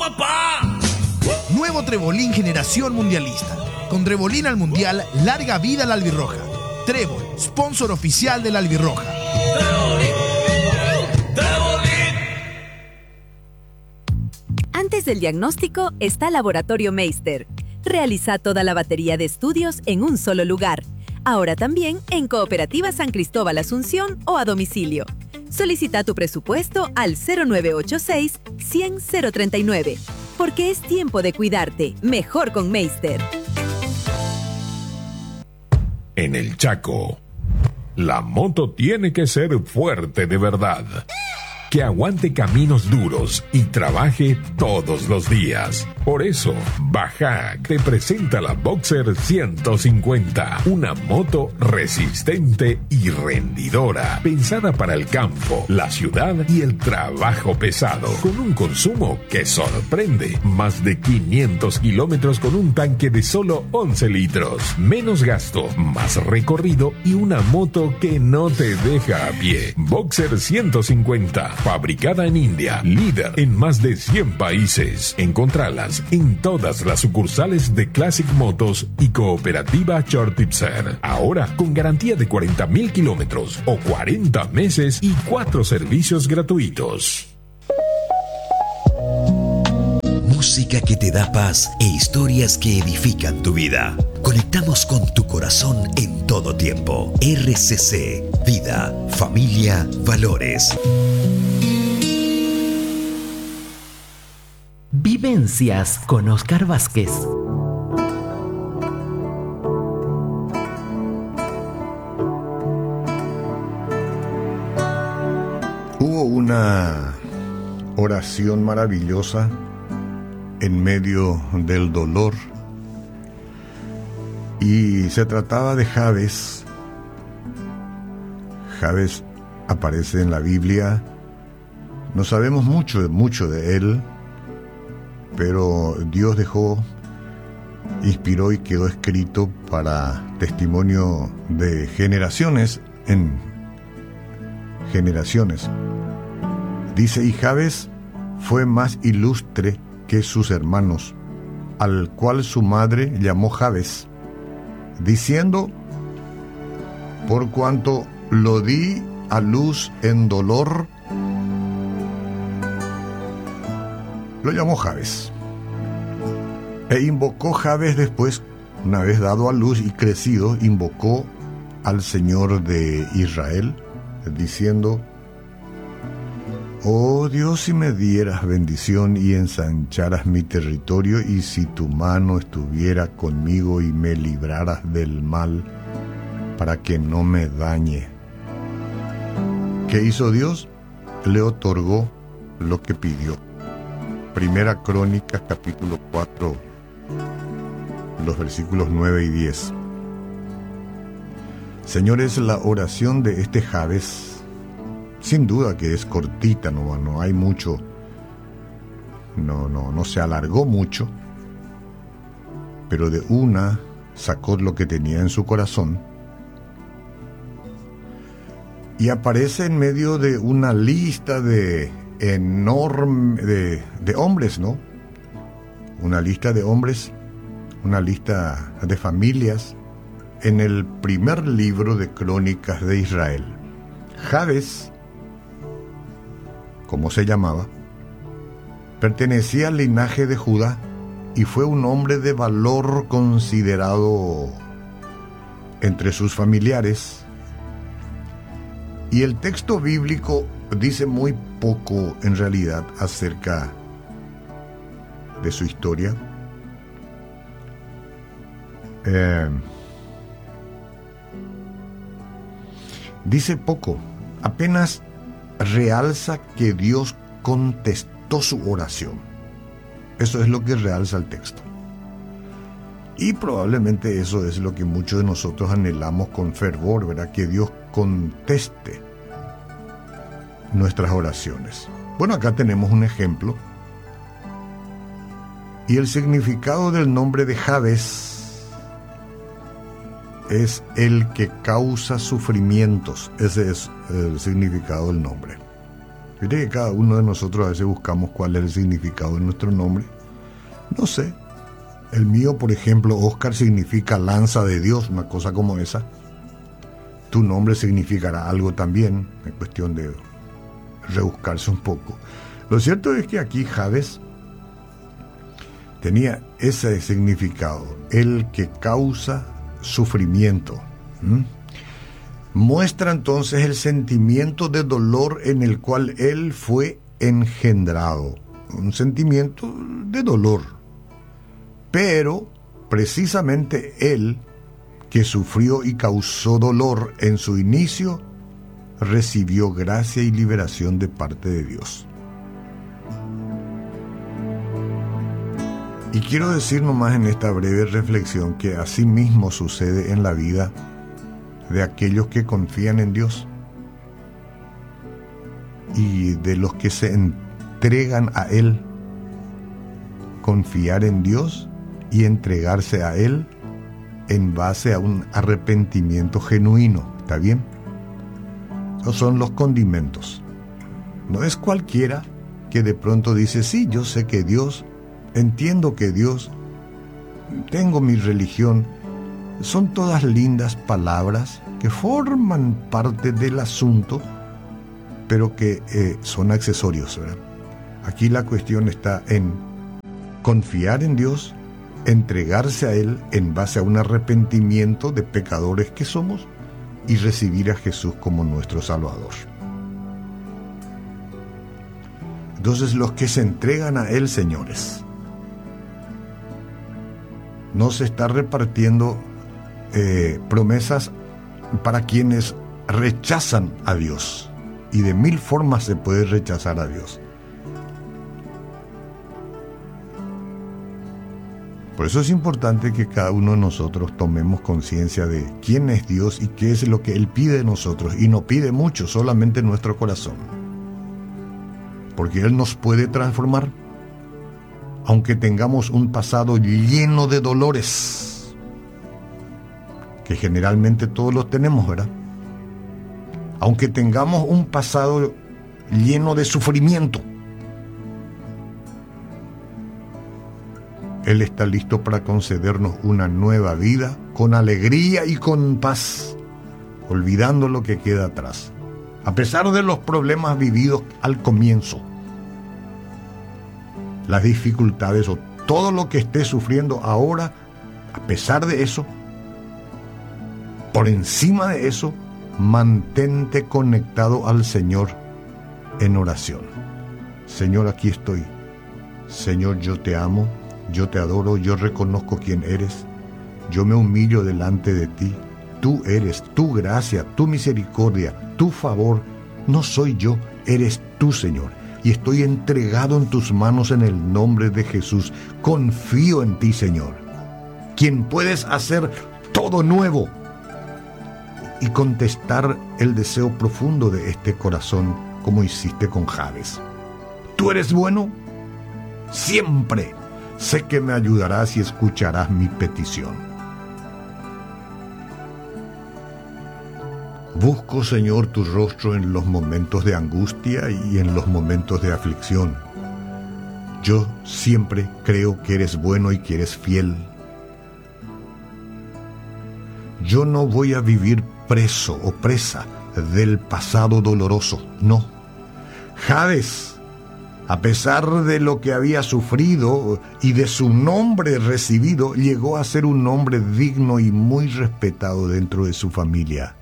¡Papá! Nuevo Trebolín Generación Mundialista. Con Trebolín al Mundial, larga vida a la albirroja. Trébol, sponsor oficial de la albirroja. Antes del diagnóstico está Laboratorio Meister. Realiza toda la batería de estudios en un solo lugar. Ahora también en Cooperativa San Cristóbal Asunción o a domicilio. Solicita tu presupuesto al 0986-100-039. Porque es tiempo de cuidarte. Mejor con Meister. En el Chaco, la moto tiene que ser fuerte de verdad. Que aguante caminos duros y trabaje todos los días. Por eso, Bajac te presenta la Boxer 150, una moto resistente y rendidora, pensada para el campo, la ciudad y el trabajo pesado, con un consumo que sorprende. Más de 500 kilómetros con un tanque de solo 11 litros. Menos gasto, más recorrido y una moto que no te deja a pie. Boxer 150. Fabricada en India, líder en más de 100 países. Encontralas en todas las sucursales de Classic Motos y Cooperativa Chortipser. Ahora con garantía de 40.000 kilómetros o 40 meses y 4 servicios gratuitos. Música que te da paz e historias que edifican tu vida. Conectamos con tu corazón en todo tiempo. RCC, vida, familia, valores. Vivencias con Oscar Vázquez. Hubo una oración maravillosa en medio del dolor y se trataba de Jabes. Jabes aparece en la Biblia. No sabemos mucho de él, pero Dios inspiró y quedó escrito para testimonio de generaciones en generaciones. Dice, y Jabes fue más ilustre que sus hermanos, al cual su madre llamó Jabes, diciendo, por cuanto lo di a luz en dolor, lo llamó Jabes. E invocó Jabes después, una vez dado a luz y crecido, invocó al Señor de Israel, diciendo, oh Dios, si me dieras bendición y ensancharas mi territorio, y si tu mano estuviera conmigo y me libraras del mal, para que no me dañe. ¿Qué hizo Dios? Le otorgó lo que pidió. Primera Crónicas, capítulo 4, los versículos 9 y 10. Señores, la oración de este Jabes, sin duda que es cortita, no hay mucho, no se alargó mucho, pero de una sacó lo que tenía en su corazón y aparece en medio de una lista enorme de hombres, ¿no? Una lista de hombres, una lista de familias en el primer libro de Crónicas de Israel. Jabes, como se llamaba, pertenecía al linaje de Judá y fue un hombre de valor considerado entre sus familiares. Y el texto bíblico dice muy poco en realidad acerca de su historia. Dice poco, apenas realza que Dios contestó su oración. Eso es lo que realza el texto. Y probablemente eso es lo que muchos de nosotros anhelamos con fervor, ¿verdad? Que Dios conteste nuestras oraciones. Bueno, acá tenemos un ejemplo. Y el significado del nombre de Jabes es el que causa sufrimientos. Ese es el significado del nombre. Fíjate que cada uno de nosotros a veces buscamos cuál es el significado de nuestro nombre. No sé. El mío, por ejemplo, Oscar, significa lanza de Dios, una cosa como esa. Tu nombre significará algo también, es cuestión de rebuscarse un poco. Lo cierto es que aquí Jabes tenía ese significado, el que causa sufrimiento. Muestra entonces el sentimiento de dolor en el cual él fue engendrado, un sentimiento de dolor. Pero precisamente él, que sufrió y causó dolor en su inicio, recibió gracia y liberación de parte de Dios. Y quiero decir nomás en esta breve reflexión que así mismo sucede en la vida de aquellos que confían en Dios y de los que se entregan a Él. Confiar en Dios y entregarse a Él en base a un arrepentimiento genuino. ¿Está bien? Esos son los condimentos. No es cualquiera que de pronto dice, sí, yo sé que Dios, entiendo que Dios, tengo mi religión. Son todas lindas palabras que forman parte del asunto, pero que son accesorios, ¿verdad? Aquí la cuestión está en confiar en Dios, entregarse a Él en base a un arrepentimiento de pecadores que somos y recibir a Jesús como nuestro Salvador. Entonces, los que se entregan a Él, señores, no se está repartiendo promesas para quienes rechazan a Dios. Y de mil formas se puede rechazar a Dios. Por eso es importante que cada uno de nosotros tomemos conciencia de quién es Dios y qué es lo que Él pide de nosotros. Y no pide mucho, solamente nuestro corazón. Porque Él nos puede transformar, aunque tengamos un pasado lleno de dolores, que generalmente todos los tenemos, ¿verdad? Aunque tengamos un pasado lleno de sufrimiento, Él está listo para concedernos una nueva vida con alegría y con paz, olvidando lo que queda atrás, a pesar de los problemas vividos al comienzo, las dificultades o todo lo que estés sufriendo ahora. A pesar de eso, por encima de eso, mantente conectado al Señor en oración. Señor, aquí estoy. Señor, yo te amo, yo te adoro, yo reconozco quién eres. Yo me humillo delante de ti. Tú eres, tu gracia, tu misericordia, tu favor. No soy yo, eres tú, Señor. Y estoy entregado en tus manos en el nombre de Jesús. Confío en ti, Señor, quien puedes hacer todo nuevo y contestar el deseo profundo de este corazón, como hiciste con Jabes. Tú eres bueno, siempre. Sé que me ayudarás y escucharás mi petición. Busco, Señor, tu rostro en los momentos de angustia y en los momentos de aflicción. Yo siempre creo que eres bueno y que eres fiel. Yo no voy a vivir preso o presa del pasado doloroso, no. Jabes, a pesar de lo que había sufrido y de su nombre recibido, llegó a ser un hombre digno y muy respetado dentro de su familia.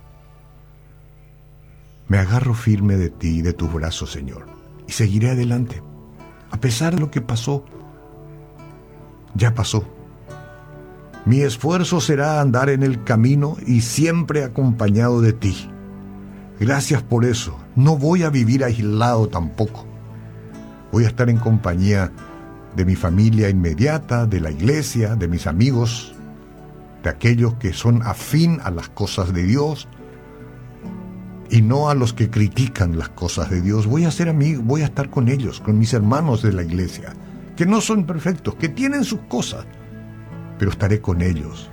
Me agarro firme de ti y de tus brazos, Señor, y seguiré adelante. A pesar de lo que pasó, ya pasó. Mi esfuerzo será andar en el camino y siempre acompañado de ti. Gracias por eso. No voy a vivir aislado tampoco. Voy a estar en compañía de mi familia inmediata, de la iglesia, de mis amigos, de aquellos que son afín a las cosas de Dios y no a los que critican las cosas de Dios. Voy a ser amigo, voy a estar con ellos, con mis hermanos de la iglesia, que no son perfectos, que tienen sus cosas, pero estaré con ellos.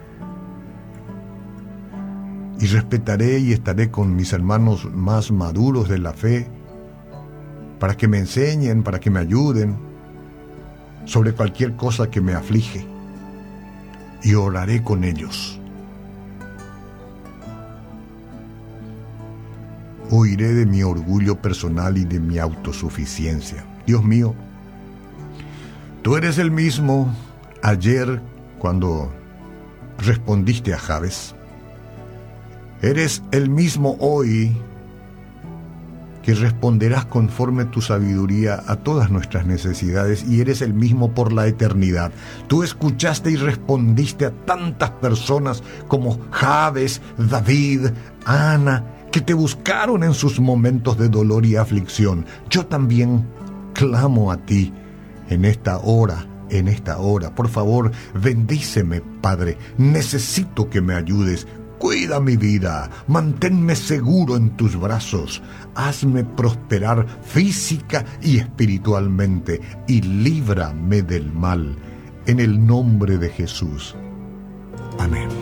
Y respetaré y estaré con mis hermanos más maduros de la fe, para que me enseñen, para que me ayuden sobre cualquier cosa que me aflige, y oraré con ellos. Huiré de mi orgullo personal y de mi autosuficiencia. Dios mío, tú eres el mismo ayer cuando respondiste a Jabes. Eres el mismo hoy que responderás conforme tu sabiduría a todas nuestras necesidades, y eres el mismo por la eternidad. Tú escuchaste y respondiste a tantas personas como Jabes, David, Ana, que te buscaron en sus momentos de dolor y aflicción. Yo también clamo a ti en esta hora. Por favor, bendíceme, Padre. Necesito que me ayudes. Cuida mi vida, manténme seguro en tus brazos, hazme prosperar física y espiritualmente, y líbrame del mal, en el nombre de Jesús. Amén.